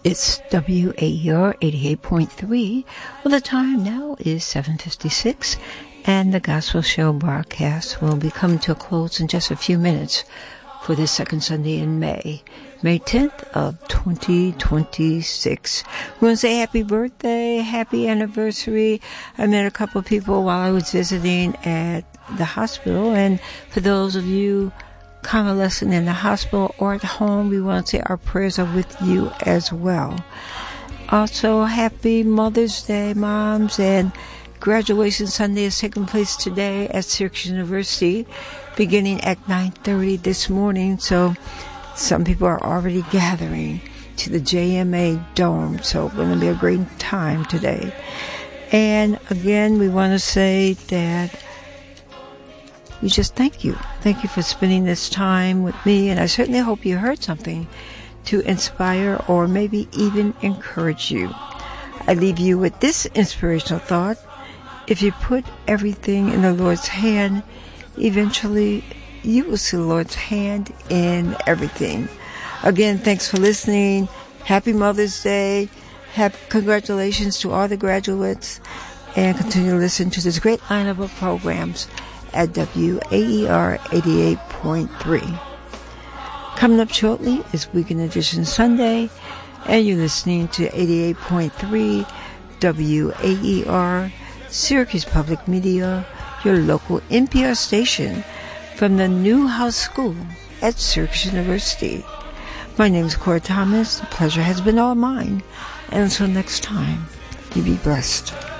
It's WAER 88.3. Well, the time now is 7:56, and the Gospel Show broadcast will be coming to a close in just a few minutes for the second Sunday in May 10th of 2026. We want to say happy birthday, happy anniversary. I met a couple of people while I was visiting at the hospital, and for those of you convalescent in the hospital or at home, we want to say our prayers are with you as well. Also, happy Mother's Day, moms, and graduation Sunday is taking place today at Syracuse University, beginning at 9:30 this morning. So some people are already gathering to the JMA Dome, so it's going to be a great time today. And again, we want to say that we just thank you. Thank you for spending this time with me, and I certainly hope you heard something to inspire or maybe even encourage you. I leave you with this inspirational thought. If you put everything in the Lord's hand, eventually you will see the Lord's hand in everything. Again, thanks for listening. Happy Mother's Day. Congratulations to all the graduates, and continue to listen to this great lineup of programs at WAER 88.3. Coming up shortly is Weekend Edition Sunday, and you're listening to 88.3 WAER, Syracuse Public Media, your local NPR station from the Newhouse School at Syracuse University. My name is Cora Thomas. The pleasure has been all mine. And until next time, you be blessed.